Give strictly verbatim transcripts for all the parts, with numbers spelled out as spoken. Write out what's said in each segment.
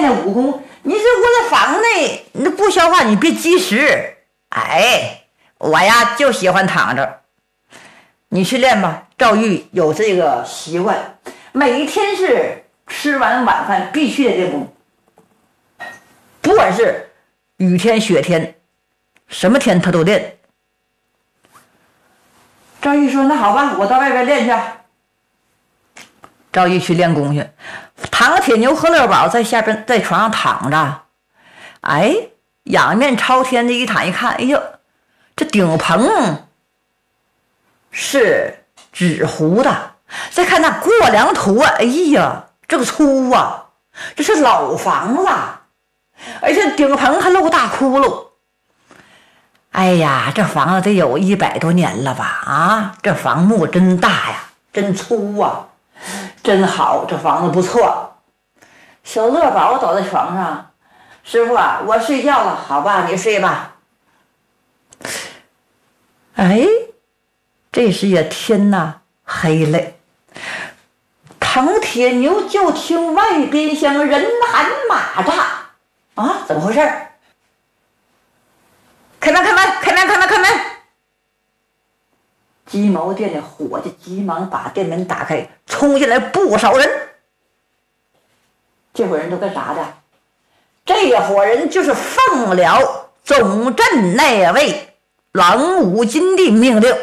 练武功，你这窝在房内，你不消化，你别积食。哎，我呀就喜欢躺着。你去练吧。赵玉有这个习惯，每一天是吃完晚饭必须得练功，不管是雨天雪天，什么天他都练。赵玉说：“那好吧，我到外边练去。”赵玉去练功去，唐铁牛和乐宝在下边在床上躺着，哎，仰面朝天的一躺一看，哎呦，这顶棚是纸糊的，再看那过梁土，哎呀，这个粗啊，这是老房子，而且顶棚还露大窟窿。哎呀，这房子得有一百多年了吧？啊，这房木真大呀，真粗啊，真好，这房子不错。小乐宝倒在床上，师傅啊，我睡觉了，好吧，你睡吧。哎，这时也天呐黑了，唐铁牛就听外边像人喊马扎啊，怎么回事？开门开门开门开门开门！鸡毛店的伙计急忙把店门打开，冲进来不少人。这伙人都干啥的？这伙人就是奉了总镇那位郎武金的命令，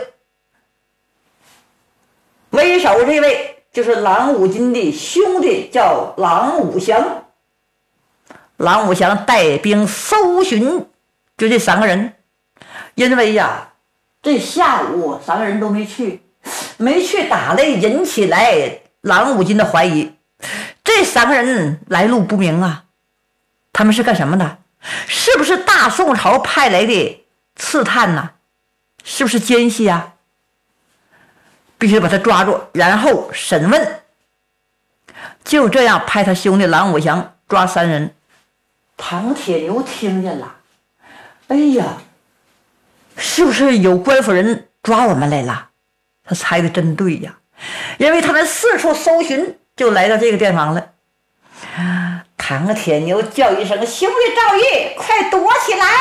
为首这位就是郎武金的兄弟，叫郎武祥。郎武祥带兵搜寻就这三个人，因为呀这下午三个人都没去没去打擂，引起来郎武金的怀疑。这三个人来路不明啊，他们是干什么的？是不是大宋朝派来的刺探呢、啊？是不是奸细啊？必须把他抓住，然后审问。就这样派他兄弟郎武祥抓三人。唐铁牛听见了，哎呀，是不是有官府人抓我们来了？他猜的真对呀，因为他们四处搜寻，就来到这个店房了。唐铁牛叫一声：“兄弟赵玉，快躲起来！”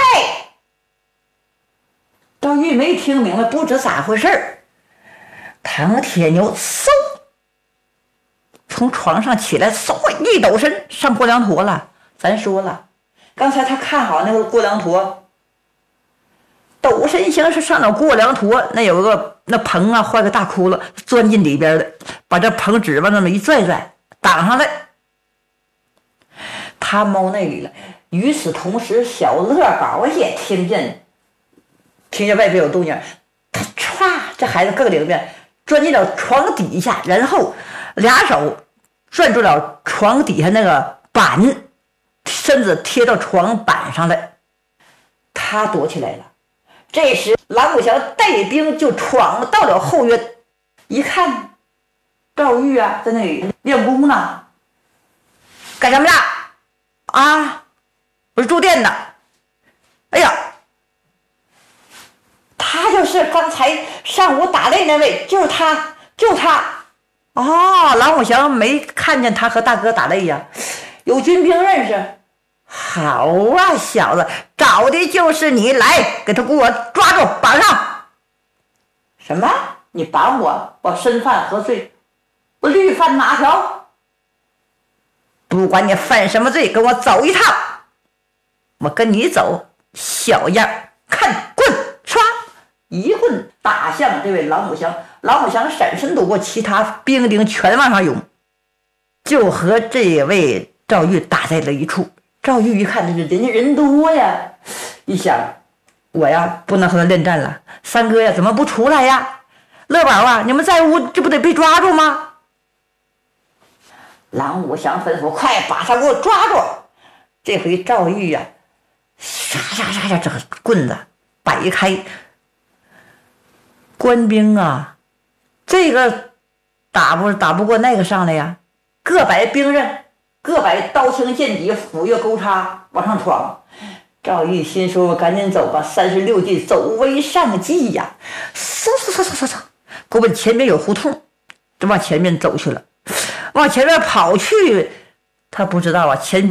赵玉没听明白，不知咋回事。唐铁牛嗖从床上起来，嗖一抖身上过梁坨了。咱说了，刚才他看好那个过梁坨，抖身形是上到过梁坨，那有个那棚啊，坏个大窟窿，钻进里边的，把这棚纸往那么一拽拽，挡上来。他猫那里了。与此同时，小乐宝也听见，听见外边有动静，他歘，这孩子更灵便，钻进了床底下，然后俩手攥住了床底下那个板，身子贴到床板上来，他躲起来了。这时郎武祥带兵就闯到了后院，一看赵玉啊在那里练功呢。干什么呀？啊，我是住店的。哎呀，他就是刚才上午打擂那位，就是他，就他。哦，郎武祥没看见他和大哥打擂呀，有军兵认识。好啊，小子，找的就是你，来，给他给我抓住，绑上。什么？你绑我？我身犯何罪？我律犯哪条？不管你犯什么罪，跟我走一趟。我跟你走，小样，看棍，唰，一棍打向这位郎武祥。郎武祥闪身躲过，其他兵丁全往上涌，就和这位赵玉打在了一处。赵玉一看，这是人家人多呀，一想，我呀不能和他恋战了。三哥呀，怎么不出来呀？乐宝啊，你们在屋，这不得被抓住吗？郎武祥吩咐：“快把他给我抓住！”这回赵玉呀、啊，唰唰唰唰，这个棍子摆开，官兵啊，这个打不打不过那个上来呀，各摆兵刃，各摆刀枪剑戟，斧钺钩叉往上闯。赵玉心说：“我赶紧走吧，三十六计，走为上计呀！”嗖嗖嗖嗖嗖嗖，给我们前面有胡同，就往前面走去了。往前面跑去，他不知道啊，前